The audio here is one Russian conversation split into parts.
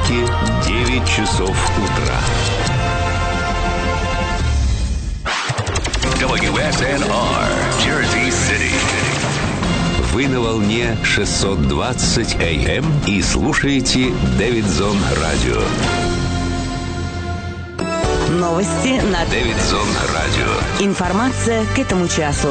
Нью-Йорке 9 часов утра. WSNR, Jersey City. Вы на волне 620 AM и слушаете Дэвидсон Радио. Новости на Дэвидсон Радио. Информация к этому часу.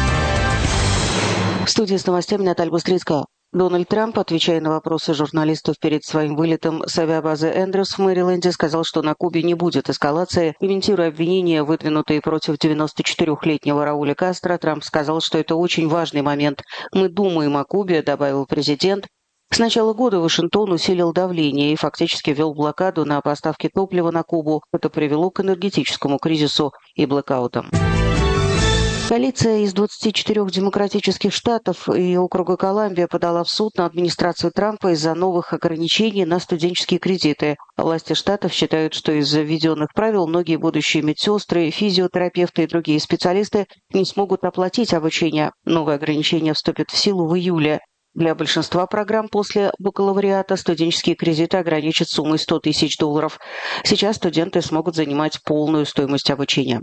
В студии с новостями Наталья Бустрицкая. Дональд Трамп, отвечая на вопросы журналистов перед своим вылетом с авиабазы Эндрюс в Мэриленде, сказал, что на Кубе не будет эскалации. Комментируя обвинения, выдвинутые против 94-летнего Рауля Кастро, Трамп сказал, что это очень важный момент. «Мы думаем о Кубе», — добавил президент. С начала года Вашингтон усилил давление и фактически ввел блокаду на поставки топлива на Кубу. Это привело к энергетическому кризису и блэкаутам. Коалиция из 24 демократических штатов и округа Колумбия подала в суд на администрацию Трампа из-за новых ограничений на студенческие кредиты. Власти штатов считают, что из-за введенных правил многие будущие медсестры, физиотерапевты и другие специалисты не смогут оплатить обучение. Новые ограничения вступят в силу в июле. Для большинства программ после бакалавриата студенческие кредиты ограничат суммой $100 тысяч. Сейчас студенты смогут занимать полную стоимость обучения.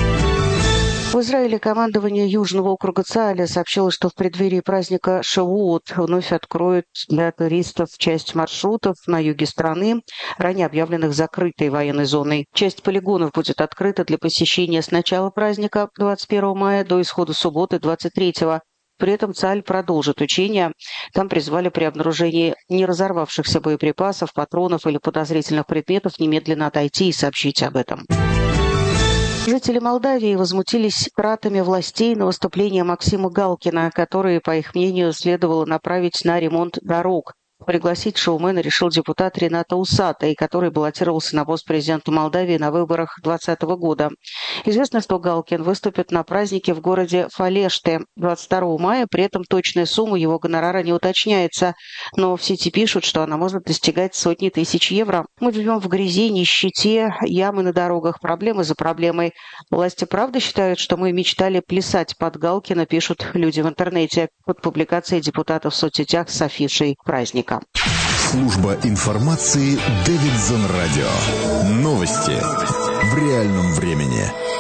В Израиле командование Южного округа Цааля сообщило, что в преддверии праздника Шавуот вновь откроют для туристов часть маршрутов на юге страны, ранее объявленных закрытой военной зоной. Часть полигонов будет открыта для посещения с начала праздника 21 мая до исхода субботы 23-го. При этом Цааль продолжит учения. Там призвали при обнаружении не разорвавшихся боеприпасов, патронов или подозрительных предметов немедленно отойти и сообщить об этом. Жители Молдавии возмутились тратами властей на выступление Максима Галкина, которые, по их мнению, следовало направить на ремонт дорог. Пригласить шоумена решил депутат Ренат Усатый, который баллотировался на пост президента Молдавии на выборах 2020 года. Известно, что Галкин выступит на празднике в городе Фалеште 22 мая, при этом точная сумма его гонорара не уточняется, но в сети пишут, что она может достигать сотни тысяч евро. Мы живем в грязи, нищете, ямы на дорогах, проблемы за проблемой. Власти правда считают, что мы мечтали плясать под Галкина, пишут люди в интернете под публикацией депутатов в соцсетях с афишей праздника. Служба информации Дэвидсон Радио. Новости в реальном времени.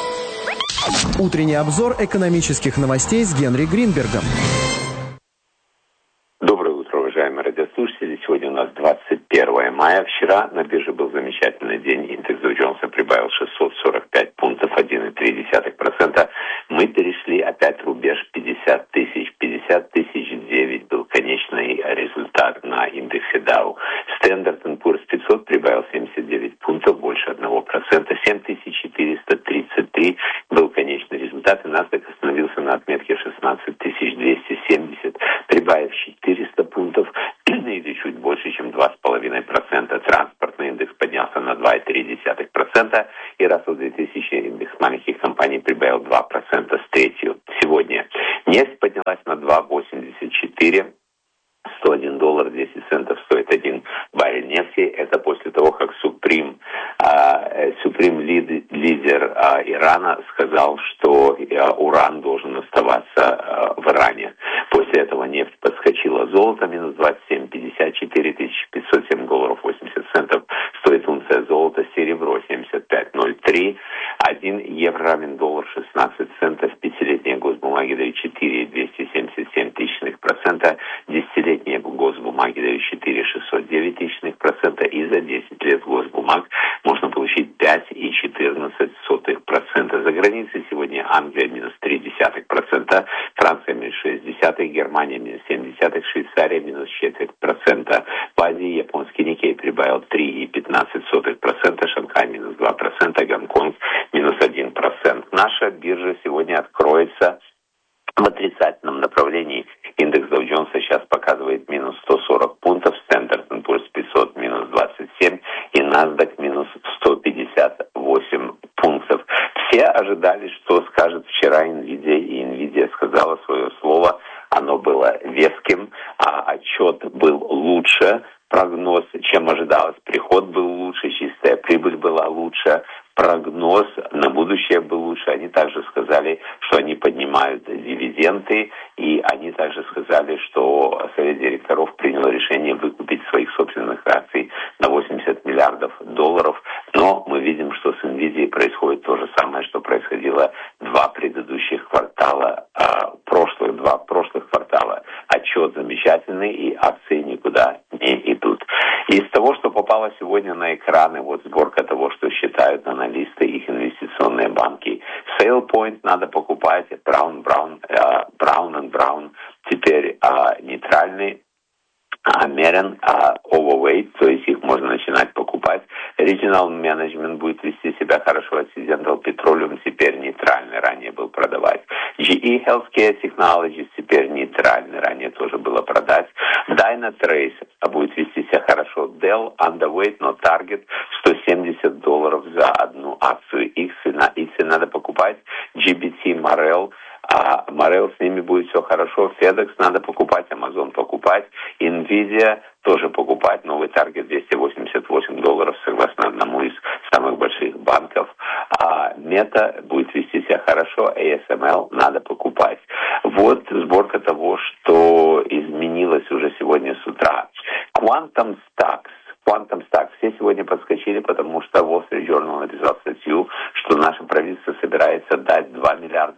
Утренний обзор экономических новостей с Генри Гринбергом. Доброе утро, уважаемые радиослушатели. Сегодня у нас 21 мая. Вчера на бирже был замечательный день. Индекс Доу Джонса прибавил 645 пунктов, 1,3%. Мы перешли опять рубеж 50 тысяч. 50 тысяч 9 был конечный результат на индексе Dow. Standard & Poor's 500 прибавил 79 пунктов, больше 1%. 7433 был конечный результат. И NASDAQ остановился на отметке 16270, прибавив 400 пунктов или чуть больше, чем 2,5%. Транспортный индекс поднялся на 2,3%. И Russell 2000 индекс маленьких компаний прибавил 2% с третью. Сегодня нефть поднялась на 2,84. $101.10 стоит один баррель нефти. Это после того, как Supreme лидер Ирана сказал, что уран должен оставаться в Иране. После этого нефть подскочила. Золото минус 27,54, $507.80 стоит унция золота. Серебро 75,03. 1 евро равен $1.16. Пятилетние госбумаги дают 4,277%. Десятилетние госбумаги дают 4,609%. И за 10 лет госбумаг можно получить 5,14%. За границей сегодня Англия минус 0,3%, Франция минус 0,6%, Германия минус 0,7%, Швейцария минус 0,25%. В Азии японский Никей прибавил 3,15%, Шанхай минус 2%, Гонконг минус 1%. Наша биржа сегодня откроется в отрицательном направлении. Индекс Доу Джонса сейчас показывает минус 140 пунктов, Standard & Poor's 500 минус 27 и NASDAQ минус 158 пунктов. Все ожидали, что скажет вчера NVIDIA, и NVIDIA сказала свое слово. Оно было веским, а отчет был лучше, прогноз, чем ожидалось. Приход был лучше, чистая прибыль была лучше, прогноз на будущее был лучше. Они также сказали, что они поднимают дивиденды, и они также сказали, что Совет директоров принял решение выкупить своих собственных акций на $83 миллиардов долларов. Но мы видим, что с NVIDIA происходит то же самое, что происходило два прошлых квартала. Отчет замечательный, и акции никуда не идут. Из того, что попало сегодня на экраны, вот сборка того, что считают аналисты, их инвестиционные банки. SailPoint надо покупать, Brown & Brown теперь нейтральный. Мерен overweight, то есть их можно начинать покупать. Regional Management будет вести себя хорошо. Occidental Petroleum теперь нейтральный, ранее был продавать. GE Healthcare Technologies теперь нейтральный, ранее тоже было продать. Dynatrace будет вести себя хорошо. Dell underweight, но target $170 за одну акцию. Их надо покупать. GBT Marel. Marel, с ними будет все хорошо. FedEx надо покупать, Amazon покупать. NVIDIA тоже покупать. Новый таргет $288, согласно одному из самых больших банков. Meta будет вести себя хорошо. ASML надо покупать. Вот сборка того, что изменилось уже сегодня с утра. Quantum Stocks. Все сегодня подскочили, потому что Wall Street Journal написал статью, что наше правительство собирается дать $2 миллиарда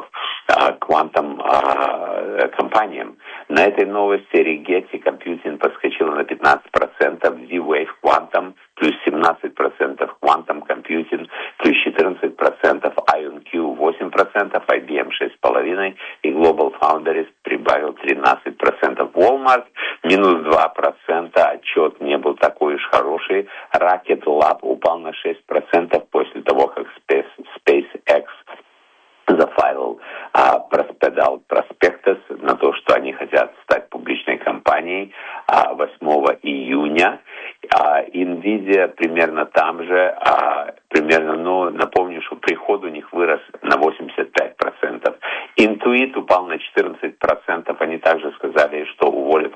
Quantum компаниям. На этой новости Rigetti Computing подскочила на 15%, Z-Wave Quantum плюс 17%, Quantum Computing плюс 14%, IonQ 8%, IBM 6,5% и Global Foundries прибавил 13%. Walmart минус 2%, отчет не был такой уж хороший. Rocket Lab упал на 6% после того, как SpaceX зафайлил проспектус на то, что они хотят стать публичной компанией 8 июня. NVIDIA примерно там же, но напомню, что приход у них вырос на 85%. Intuit упал на 14%, они также сказали, что уволят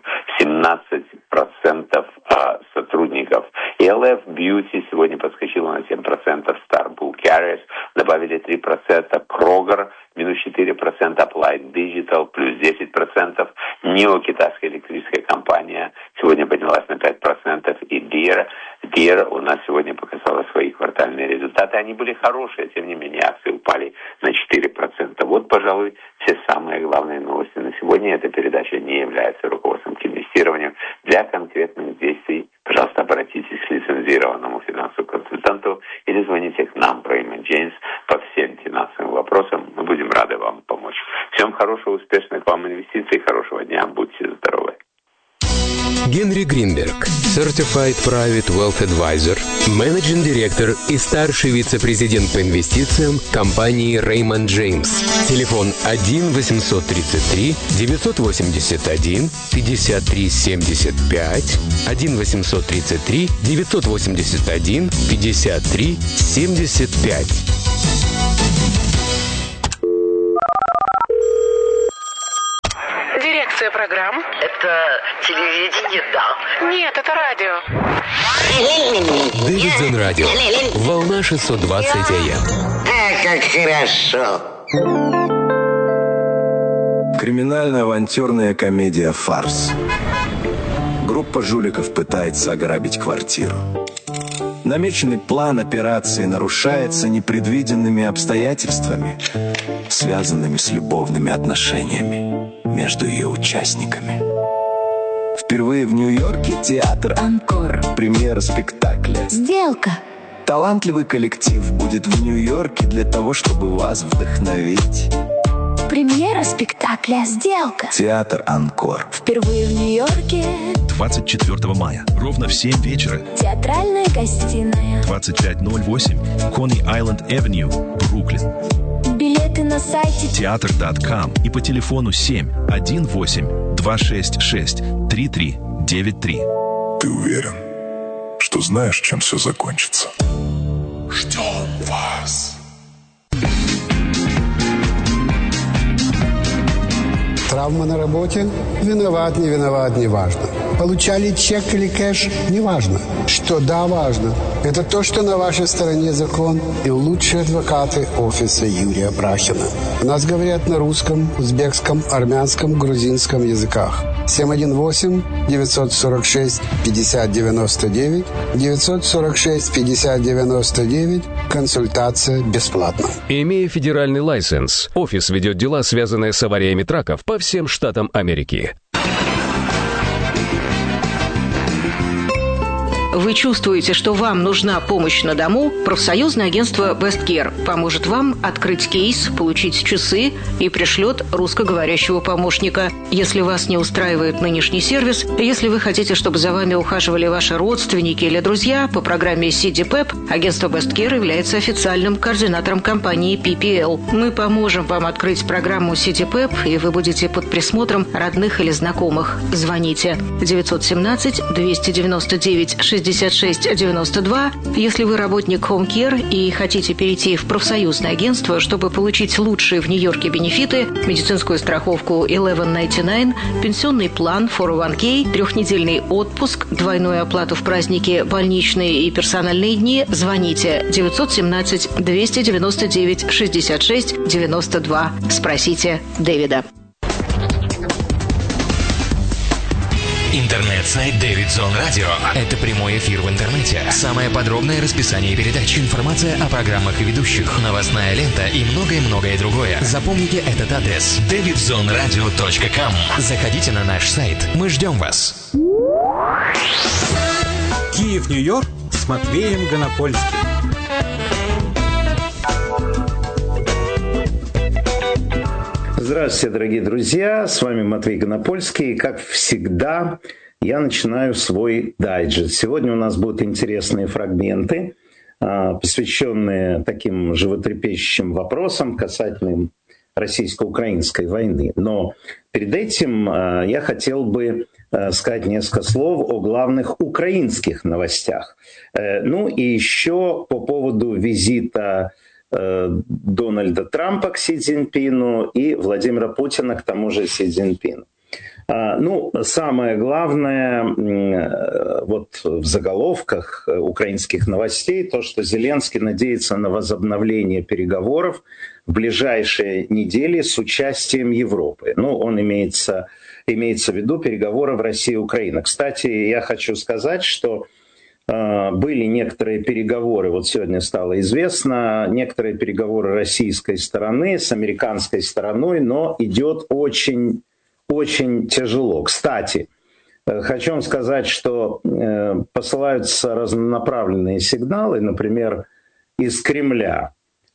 17% сотрудников. LF Beauty сегодня подскочила на 7%, Star Bull Carriers добавили 3%, Kroger минус 4%, Applied Digital плюс 10%, NIO, китайская электрическая компания, сегодня поднялась на 5%, и Deere у нас сегодня показала свои квартальные результаты. Они были хорошие, тем не менее акции упали на 4%. Вот, пожалуй, все самые главные новости на сегодня. Эта передача не является руководством к инвестированию. Для конкретных действий, пожалуйста, обратитесь к лицензированному финансовому консультанту или звоните к нам, Raymond James, по всем финансовым вопросам. Мы будем рады вам помочь. Всем хорошего, успешных вам инвестиций, хорошего дня, будьте здоровы. Генри Гринберг, Certified Private Wealth Advisor, Managing Director и старший вице-президент по инвестициям компании Raymond James. Телефон 1-833-981-53-75, 1-833-981-53-75. Дирекция программ. Это телевидение, да. Нет, это радио. Дэвидсон Радио. Волна 620 АМ. Как хорошо. Криминально-авантюрная комедия «Фарс». Группа жуликов пытается ограбить квартиру. Намеченный план операции нарушается непредвиденными обстоятельствами, связанными с любовными отношениями между ее участниками. Впервые в Нью-Йорке театр «Анкор». Премьера спектакля «Сделка». Талантливый коллектив будет в Нью-Йорке для того, чтобы вас вдохновить. Премьера спектакля «Сделка». Театр «Анкор». Впервые в Нью-Йорке. 24 мая, ровно в 7 вечера. Театральная гостиная. 2508 Coney Island Avenue, Бруклин. Билеты на сайте театр.com и по телефону 7-1-8-266-3393. Ты уверен, что знаешь, чем все закончится? Ждем вас. Травма на работе? Виноват, не виноват, не важно. Получали чек или кэш? Не важно. Что да, важно. Это то, что на вашей стороне закон и лучшие адвокаты офиса Юрия Брахина. У нас говорят на русском, узбекском, армянском, грузинском языках. 718-946-5099, 946-5099, консультация бесплатна. Имея федеральный лайсенс, офис ведет дела, связанные с авариями траков по всем штатам Америки. Вы чувствуете, что вам нужна помощь на дому? Профсоюзное агентство Best Care поможет вам открыть кейс, получить часы и пришлет русскоговорящего помощника. Если вас не устраивает нынешний сервис, если вы хотите, чтобы за вами ухаживали ваши родственники или друзья, по программе CDPEP агентство Best Care является официальным координатором компании PPL. Мы поможем вам открыть программу CDPEP, и вы будете под присмотром родных или знакомых. Звоните 917-299-6692. Если вы работник Home Care и хотите перейти в профсоюзное агентство, чтобы получить лучшие в Нью-Йорке бенефиты, медицинскую страховку 1199, пенсионный план 401k, 3-недельный отпуск, двойную оплату в праздники, больничные и персональные дни, звоните 917-299-6692. Спросите Дэвида. Интернет-сайт David Zone Radio. Это прямой эфир в интернете. Самое подробное расписание передач, информация о программах и ведущих, новостная лента и многое-многое другое. Запомните этот адрес: davidzoneradio.com. Заходите на наш сайт. Мы ждем вас. Киев, Нью-Йорк с Матвеем Гонопольским. Здравствуйте, дорогие друзья, с вами Матвей Гонопольский, и, как всегда, я начинаю свой дайджест. Сегодня у нас будут интересные фрагменты, посвященные таким животрепещущим вопросам, касательным российско-украинской войны. Но перед этим я хотел бы сказать несколько слов о главных украинских новостях. Ну и еще по поводу визита Дональда Трампа к Си Цзиньпину и Владимира Путина к тому же Си Цзиньпину. Ну, самое главное, вот в заголовках украинских новостей, то, что Зеленский надеется на возобновление переговоров в ближайшие недели с участием Европы. Ну, он имеется в виду переговоры в России и Украине. Кстати, я хочу сказать, что были некоторые переговоры, вот сегодня стало известно, некоторые переговоры российской стороны с американской стороной, но идет очень тяжело. Кстати, хочу вам сказать, что посылаются разнонаправленные сигналы, например, из Кремля.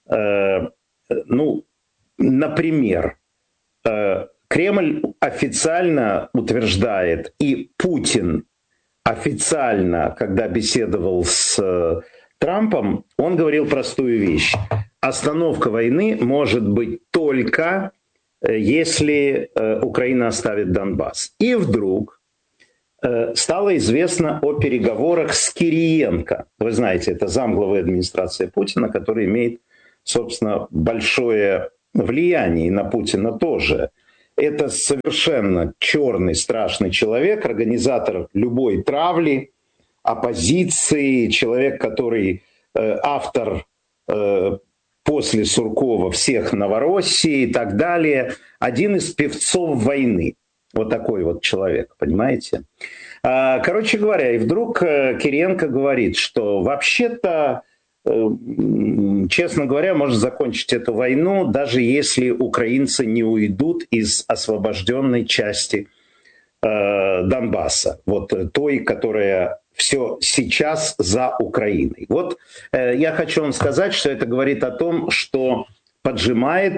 Ну, например, Кремль официально утверждает, и Путин официально, когда беседовал с Трампом, он говорил простую вещь. Остановка войны может быть только если Украина оставит Донбасс. И вдруг стало известно о переговорах с Кириенко. Вы знаете, это замглавы администрации Путина, который имеет, собственно, большое влияние и на Путина тоже. Это совершенно черный, страшный человек, организатор любой травли, оппозиции, человек, который автор после Суркова всех Новороссии и так далее. Один из певцов войны. Вот такой вот человек, понимаете? Короче говоря, и вдруг Кириенко говорит, что вообще-то, честно говоря, может закончить эту войну, даже если украинцы не уйдут из освобожденной части Донбасса, вот той, которая все сейчас за Украиной. Вот я хочу вам сказать, что это говорит о том, что поджимает.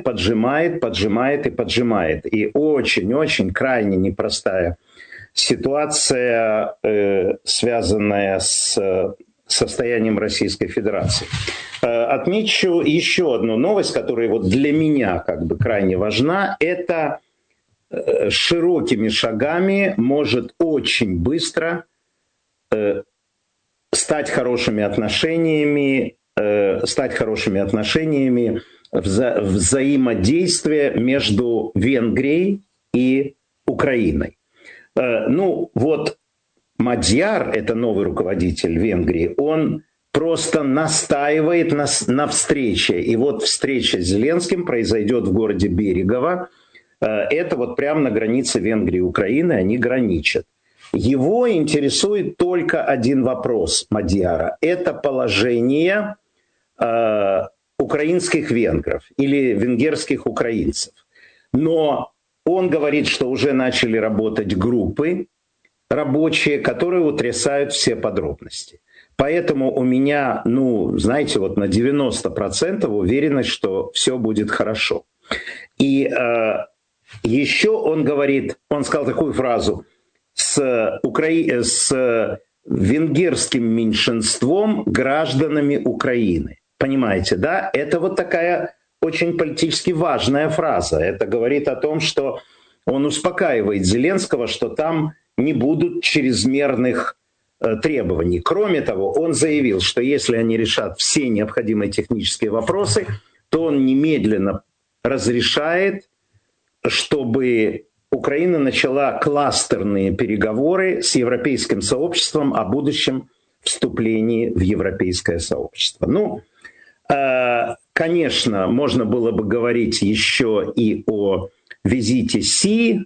И очень-очень крайне непростая ситуация, связанная с состоянием Российской Федерации. Отмечу еще одну новость, которая вот для меня как бы крайне важна. Это широкими шагами может очень быстро стать хорошими отношениями взаимодействия между Венгрией и Украиной. Ну вот Мадьяр, это новый руководитель Венгрии, он просто настаивает на встрече. И вот встреча с Зеленским произойдет в городе Берегово Это вот прямо на границе Венгрии и Украины они граничат. Его интересует только один вопрос Мадьяра. Это положение украинских венгров или венгерских украинцев. Но он говорит, что уже начали работать группы рабочие, которые утрясают все подробности. Поэтому у меня, знаете, вот на 90% уверенность, что все будет хорошо. И еще он говорит, он сказал такую фразу: с венгерским меньшинством, гражданами Украины. Понимаете, да? Это вот такая очень политически важная фраза. Это говорит о том, что он успокаивает Зеленского, что там не будут чрезмерных требований. Кроме того, он заявил, что если они решат все необходимые технические вопросы, то он немедленно разрешает, чтобы Украина начала кластерные переговоры с европейским сообществом о будущем вступлении в европейское сообщество. Конечно, можно было бы говорить еще и о визите Си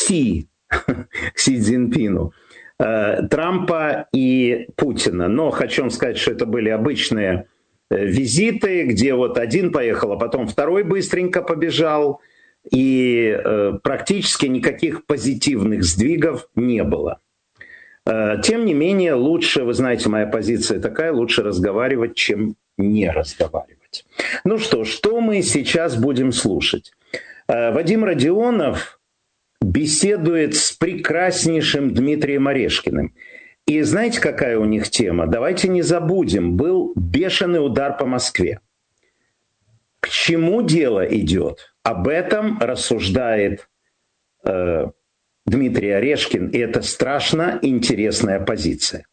Цзиньпину, Трампа и Путина. Но хочу вам сказать, что это были обычные визиты, где вот один поехал, а потом второй быстренько побежал, и практически никаких позитивных сдвигов не было. Тем не менее, лучше, вы знаете, моя позиция такая, лучше разговаривать, чем не разговаривать. Ну что мы сейчас будем слушать? Вадим Родионов беседует с прекраснейшим Дмитрием Орешкиным. И знаете, какая у них тема? Давайте не забудем, был бешеный удар по Москве. К чему дело идет? Об этом рассуждает Дмитрий Орешкин, и это страшно интересная позиция.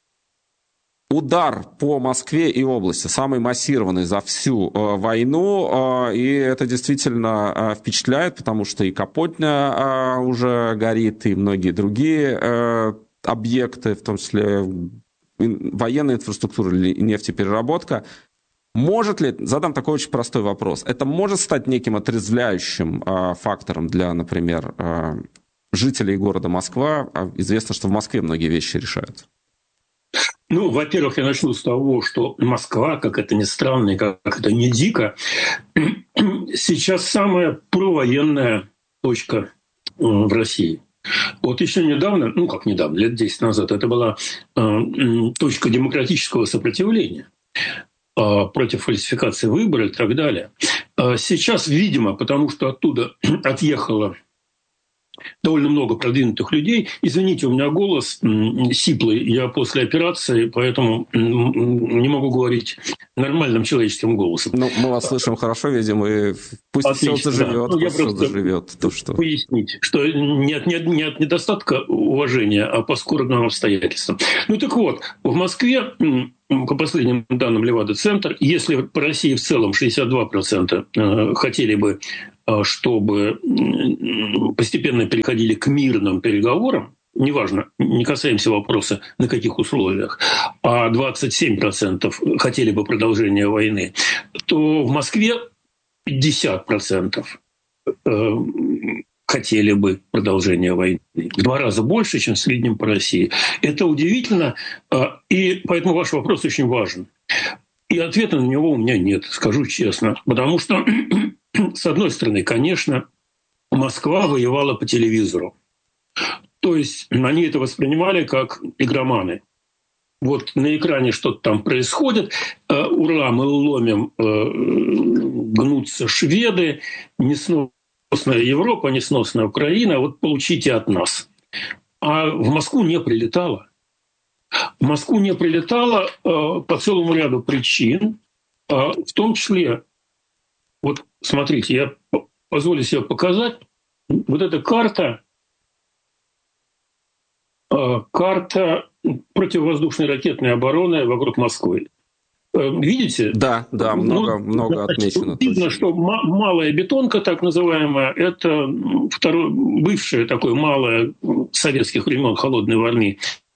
Удар по Москве и области, самый массированный за всю войну, и это действительно впечатляет, потому что и Капотня уже горит, и многие другие объекты, в том числе военная инфраструктура или нефтепереработка. Может ли, задам такой очень простой вопрос, это может стать неким отрезвляющим фактором для, например, жителей города Москва? Известно, что в Москве многие вещи решаются. Во-первых, я начну с того, что Москва, как это ни странно, как это не дико, сейчас самая провоенная точка в России. Вот еще недавно, лет 10 назад, это была точка демократического сопротивления против фальсификации выборов и так далее. Сейчас, видимо, потому что оттуда отъехало довольно много продвинутых людей. Извините, у меня голос сиплый, я после операции, поэтому не могу говорить нормальным человеческим голосом. Мы вас слышим хорошо, видим, и пусть все заживет. Я просто пояснить, что не от недостатка уважения, а по скорбным обстоятельствам. Так вот, в Москве, по последним данным Левада-центр, если по России в целом 62% хотели бы, чтобы постепенно переходили к мирным переговорам, неважно, не касаемся вопроса, на каких условиях, а 27% хотели бы продолжения войны, то в Москве 50% хотели бы продолжения войны. В 2 раза больше, чем в среднем по России. Это удивительно, и поэтому ваш вопрос очень важен. И ответа на него у меня нет, скажу честно. Потому что, с одной стороны, конечно, Москва воевала по телевизору. То есть они это воспринимали как игроманы. Вот на экране что-то там происходит, ура, мы ломим, гнутся шведы, несносная Европа, несносная Украина, вот получите от нас. А в Москву не прилетало. В Москву не прилетало по целому ряду причин, в том числе, вот смотрите, я позволю себе показать, вот эта карта противовоздушной ракетной обороны вокруг Москвы. Видите? Да, много отмечено. Видно, что малая бетонка, так называемая, это бывшее такое малое советских времен холодной войны,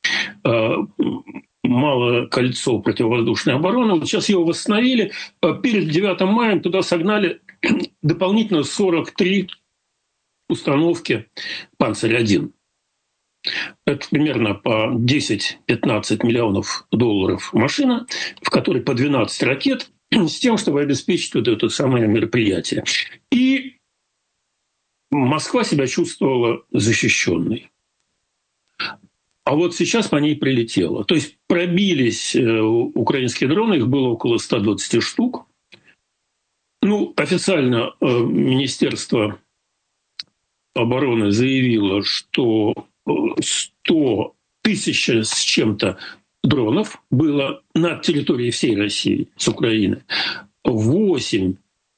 малое кольцо противовоздушной обороны. Вот сейчас его восстановили. Перед 9 мая туда согнали дополнительно 43 установки «Панцирь-1». Это примерно по 10-15 миллионов долларов машина, в которой по 12 ракет, с тем, чтобы обеспечить вот это самое мероприятие. И Москва себя чувствовала защищенной. А вот сейчас по ней прилетело. То есть пробились украинские дроны, их было около 120 штук. Ну, официально Министерство обороны заявило, что 100 тысяч с чем-то дронов было на территории всей России с Украины. 8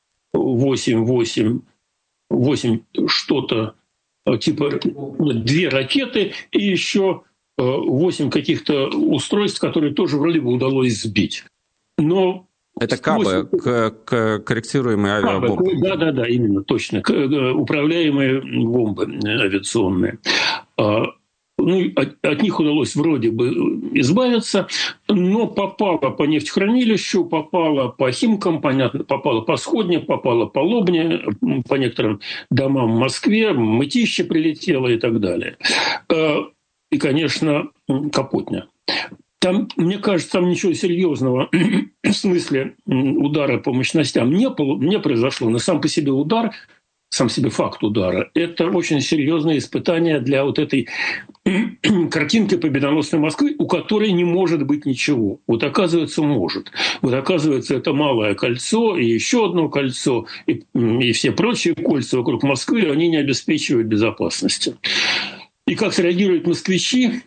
что-то, типа 2 ракеты и еще 8 каких-то устройств, которые тоже вроде бы удалось сбить. Но это КАБы, корректируемые авиабомбы. Да, именно, точно. Управляемые бомбы авиационные. Ну, от них удалось вроде бы избавиться, но попало по нефтехранилищу, попало по Химкам, понятно, попало по Сходне, попало по Лобне, по некоторым домам в Москве, Мытище прилетело и так далее. И, конечно, Капотня. Там, мне кажется, там ничего серьезного в смысле удара по мощностям не произошло. Но сам по себе удар, сам себе факт удара, это очень серьезное испытание для вот этой картинки победоносной Москвы, у которой не может быть ничего. Вот оказывается, может. Вот оказывается, это Малое кольцо и еще одно кольцо, и все прочие кольца вокруг Москвы, они не обеспечивают безопасности. И как среагируют москвичи,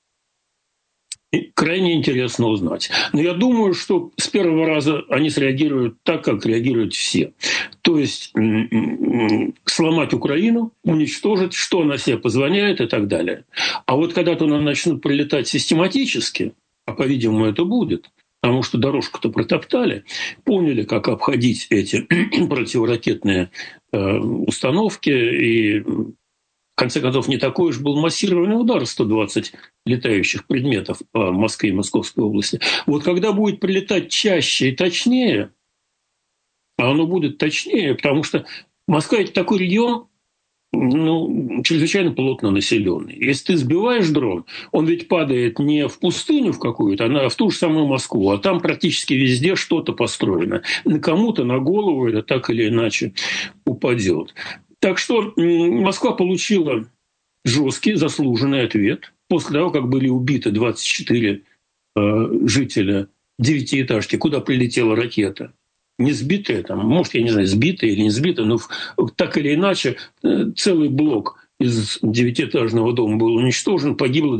крайне интересно узнать. Но я думаю, что с первого раза они среагируют так, как реагируют все. То есть сломать Украину, уничтожить, что она себе позволяет и так далее. А вот когда туда начнут прилетать систематически, а, по-видимому, это будет, потому что дорожку-то протоптали, поняли, как обходить эти противоракетные установки, и в конце концов, не такой уж был массированный удар, 120 летающих предметов по Москве и Московской области. Вот когда будет прилетать чаще и точнее, а оно будет точнее, потому что Москва – это такой регион, чрезвычайно плотно населенный. Если ты сбиваешь дрон, он ведь падает не в пустыню в какую-то, а в ту же самую Москву, а там практически везде что-то построено. На кому-то на голову это так или иначе упадет. Так что Москва получила жесткий, заслуженный ответ после того, как были убиты 24 жителя девятиэтажки, куда прилетела ракета. Не сбитая, там, может, я не знаю, сбитая или не сбитая, но так или иначе целый блок из девятиэтажного дома был уничтожен, погибло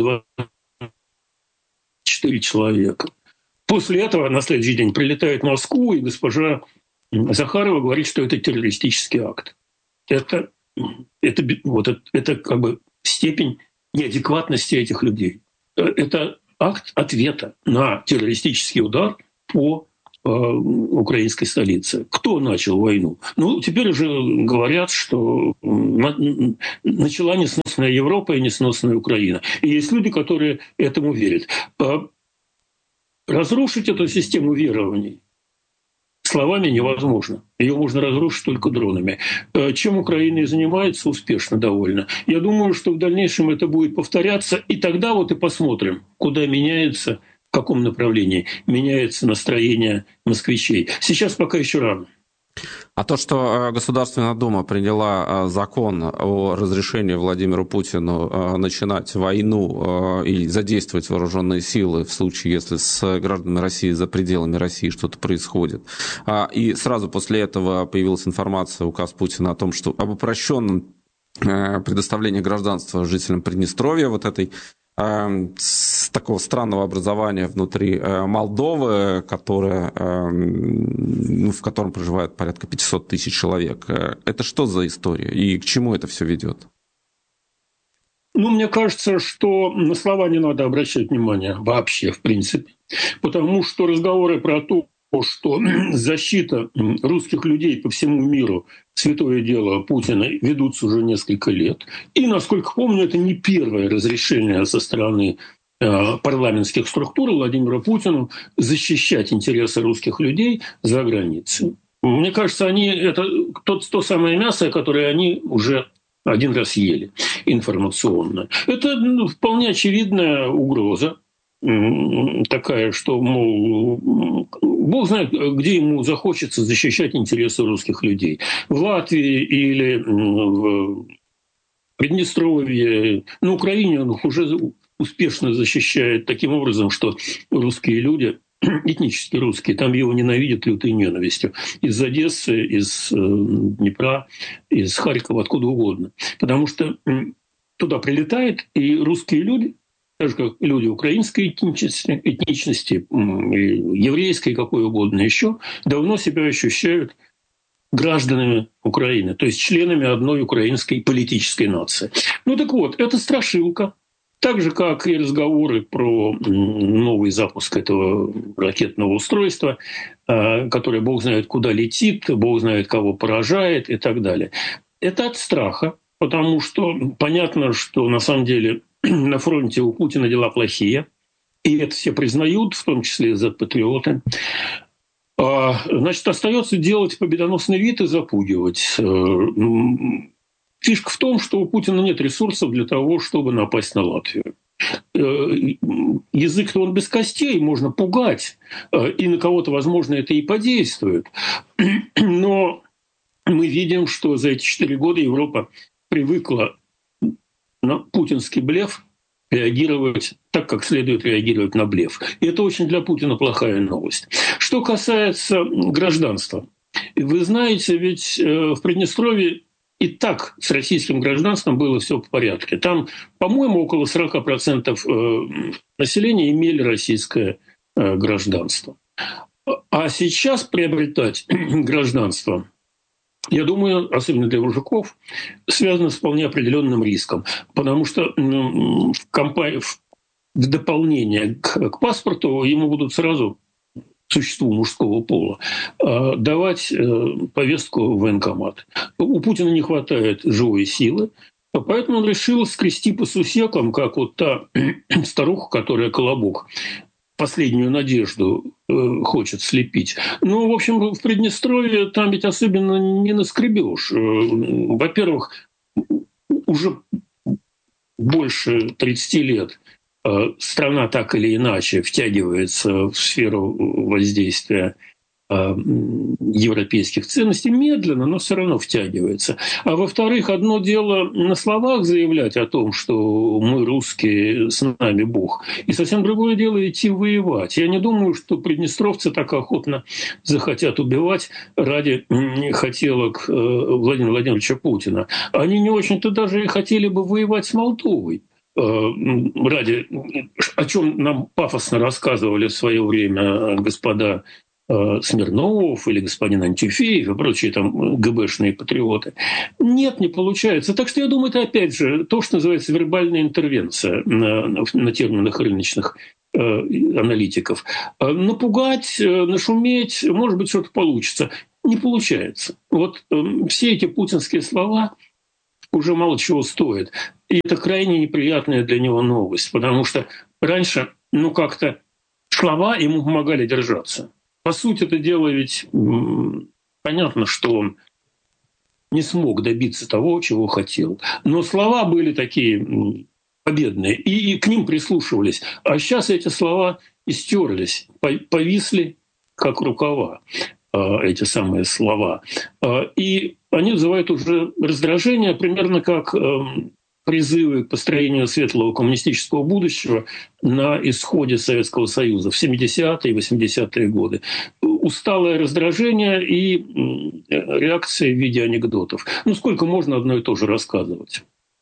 24 человека. После этого на следующий день прилетает в Москву, и госпожа Захарова говорит, что это террористический акт. Это как бы степень неадекватности этих людей. Это акт ответа на террористический удар по украинской столице. Кто начал войну? Теперь уже говорят, что начала несносная Европа и несносная Украина. И есть люди, которые этому верят. Разрушить эту систему верований словами невозможно. Ее можно разрушить только дронами. Чем Украина и занимается успешно довольно. Я думаю, что в дальнейшем это будет повторяться. И тогда вот и посмотрим, куда меняется, в каком направлении меняется настроение москвичей. Сейчас пока еще рано. А то, что Государственная Дума приняла закон о разрешении Владимиру Путину начинать войну и задействовать вооруженные силы в случае, если с гражданами России за пределами России что-то происходит. И сразу после этого появилась информация, указ Путина о том, что об упрощенном предоставлении гражданства жителям Приднестровья, вот этой с такого странного образования внутри Молдовы, в котором проживает порядка 500 тысяч человек. Это что за история и к чему это все ведет? Мне кажется, что на слова не надо обращать внимание вообще, в принципе, потому что разговоры про то, что защита русских людей по всему миру святое дело Путина ведутся уже несколько лет. И, насколько помню, это не первое разрешение со стороны парламентских структур Владимира Путина защищать интересы русских людей за границей. Мне кажется, это то самое мясо, которое они уже один раз ели информационно. Это вполне очевидная угроза. Такая, что, мол, Бог знает, где ему захочется защищать интересы русских людей. В Латвии или в Приднестровье, на Украине он их уже успешно защищает таким образом, что русские люди, этнически русские, там его ненавидят лютой ненавистью. Из Одессы, из Днепра, из Харькова, откуда угодно. Потому что туда прилетает, и русские люди, так же как люди украинской этничности, еврейской, какой угодно еще, давно себя ощущают гражданами Украины, то есть членами одной украинской политической нации. Ну так вот, это страшилка. Так же, как и разговоры про новый запуск этого ракетного устройства, которое бог знает куда летит, бог знает кого поражает и так далее. Это от страха, потому что понятно, что на самом деле на фронте у Путина дела плохие, и это все признают, в том числе Z-патриоты. Значит, остается делать победоносный вид и запугивать. Фишка в том, что у Путина нет ресурсов для того, чтобы напасть на Латвию. Язык-то он без костей, можно пугать, и на кого-то, возможно, это и подействует. Но мы видим, что за эти 4 года Европа привыкла на путинский блеф реагировать так, как следует реагировать на блеф. И это очень для Путина плохая новость. Что касается гражданства. Вы знаете, ведь в Приднестровье и так с российским гражданством было все в порядке. Там, по-моему, около 40% населения имели российское гражданство. А сейчас приобретать гражданство, я думаю, особенно для мужиков, связано с вполне определенным риском. Потому что в дополнение к паспорту ему будут сразу, существу мужского пола, давать повестку в военкомат. У Путина не хватает живой силы, поэтому он решил скрести по сусекам, как вот та старуха, которая колобок, последнюю надежду хочет слепить. Ну, в общем, в Приднестровье там ведь особенно не наскребешь. Во-первых, уже больше 30 лет страна так или иначе втягивается в сферу воздействия европейских ценностей медленно, но все равно втягивается. А во-вторых, одно дело на словах заявлять о том, что мы русские, с нами Бог, и совсем другое дело идти воевать. Я не думаю, что приднестровцы так охотно захотят убивать ради хотелок Владимира Владимировича Путина. Они не очень-то даже и хотели бы воевать с Молдовой. Ради, о чем нам пафосно рассказывали в свое время господа Смирнов или господин Антюфеев и прочие там ГБшные патриоты. Нет, не получается. Так что я думаю, это опять же то, что называется вербальная интервенция на терминах рыночных аналитиков. Напугать, нашуметь, может быть, что-то получится. Не получается. Вот все эти путинские слова уже мало чего стоят. И это крайне неприятная для него новость, потому что раньше, как-то слова ему помогали держаться. По сути, это дело ведь понятно, что он не смог добиться того, чего хотел. Но слова были такие победные, и к ним прислушивались. А сейчас эти слова истерлись, повисли как рукава, эти самые слова. И они вызывают уже раздражение, примерно как призывы к построению светлого коммунистического будущего на исходе Советского Союза в 70-е и 80-е годы. Усталое раздражение и реакции в виде анекдотов. Сколько можно одно и то же рассказывать?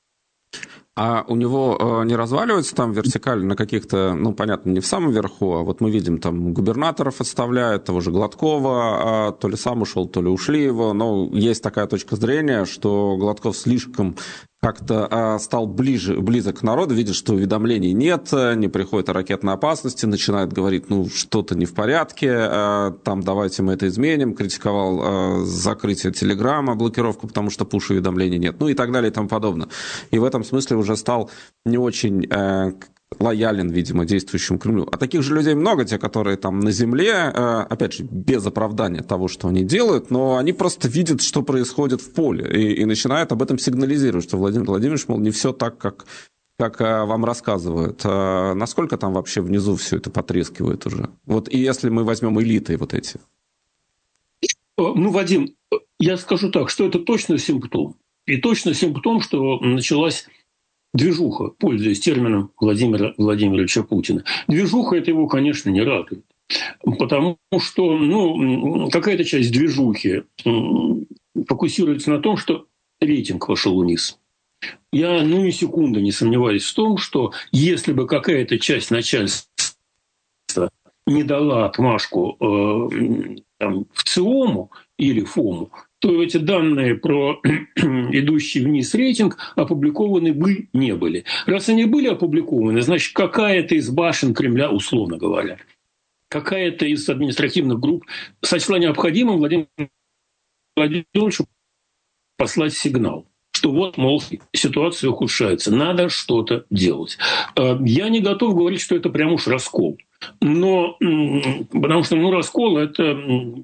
А у него не разваливается там вертикаль на каких-то, понятно, не в самом верху, а вот мы видим, там губернаторов отставляют, того же Гладкова, то ли сам ушел, то ли ушли его, но есть такая точка зрения, что Гладков слишком как-то стал близок к народу, видит, что уведомлений нет, не приходит о ракетной опасности, начинает говорить, что-то не в порядке, там давайте мы это изменим, критиковал закрытие Телеграма, блокировку, потому что пуш-уведомлений нет, и так далее и тому подобное. И в этом смысле уже стал не очень лоялен, видимо, действующему Кремлю. А таких же людей много, те, которые там на земле, опять же, без оправдания того, что они делают, но они просто видят, что происходит в поле, и начинают об этом сигнализировать, что Владимир Владимирович, мол, не все так, как вам рассказывают. Насколько там вообще внизу все это потрескивает уже? Вот и если мы возьмем элиты вот эти. Ну, Вадим, я скажу так, что это точно симптом. И точно симптом, что началась движуха, пользуясь термином Владимира Владимировича Путина. Движуха это его, конечно, не радует. Потому что какая-то часть движухи фокусируется на том, что рейтинг пошел вниз. Я ни секунды не сомневаюсь в том, что если бы какая-то часть начальства не дала отмашку в ЦИОМу или ФОМу, то эти данные про идущий вниз рейтинг опубликованы бы не были. Раз они были опубликованы, значит, какая-то из башен Кремля, условно говоря, какая-то из административных групп сочла необходимым Владимиру Владимировичу послать сигнал, что вот, мол, ситуация ухудшается, надо что-то делать. Я не готов говорить, что это прям уж раскол. Но потому что раскол – это,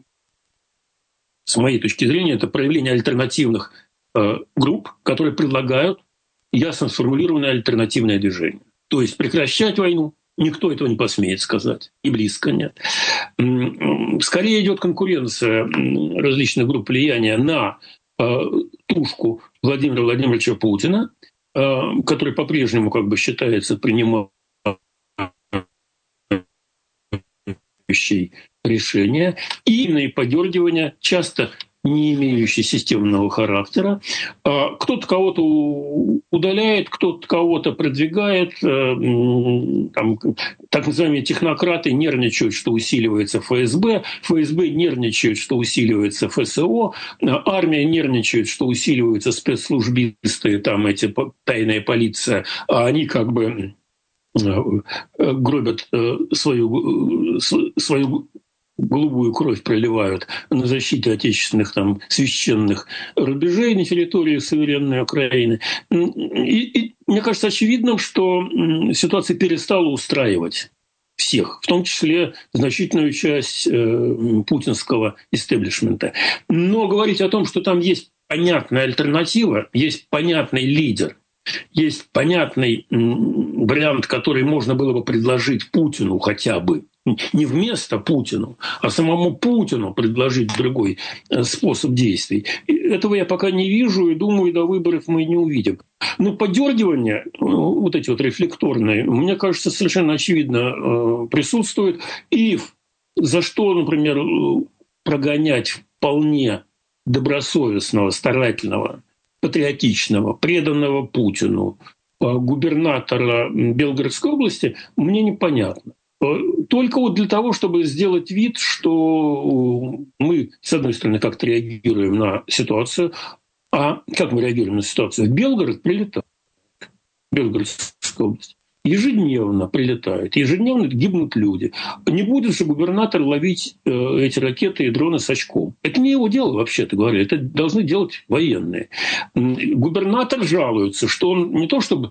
с моей точки зрения, это проявление альтернативных групп, которые предлагают ясно сформулированное альтернативное движение. То есть прекращать войну никто этого не посмеет сказать, и близко нет. Скорее идет конкуренция различных групп влияния на тушку Владимира Владимировича Путина, который по-прежнему считается принимающий решения, и подергивания, часто не имеющие системного характера. Кто-то кого-то удаляет, кто-то кого-то продвигает. Так называемые технократы нервничают, что усиливается ФСБ. ФСБ нервничает, что усиливается ФСО. Армия нервничает, что усиливаются спецслужбисты, эти тайная полиция. А они гробят свою голубую кровь проливают на защите отечественных священных рубежей на территории суверенной Украины. И мне кажется очевидным, что ситуация перестала устраивать всех, в том числе значительную часть путинского истеблишмента. Но говорить о том, что там есть понятная альтернатива, есть понятный лидер, есть понятный вариант, который можно было бы предложить Путину хотя бы, не вместо Путину, а самому Путину предложить другой способ действий. Этого я пока не вижу и думаю, до выборов мы не увидим. Но подергивания, вот эти рефлекторные, мне кажется, совершенно очевидно присутствуют. И за что, например, прогонять вполне добросовестного, старательного, патриотичного, преданного Путину губернатора Белгородской области, мне непонятно. Только для того, чтобы сделать вид, что мы, с одной стороны, как-то реагируем на ситуацию, а как мы реагируем на ситуацию? В Белгород прилетает, Белгородская область. Ежедневно прилетают, ежедневно гибнут люди. Не будет же губернатор ловить эти ракеты и дроны с очком. Это не его дело, вообще-то говоря. Это должны делать военные. Губернатор жалуется, что он не то чтобы